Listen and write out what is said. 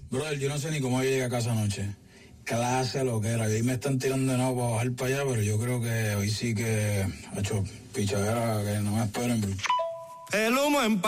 Brother, yo no sé ni cómo yo llegué a casa anoche. Clase lo que era. Y ahí me están tirando de nuevo para bajar para allá, pero yo creo que hoy sí que ha hecho pichadera, que no me esperen. El humo en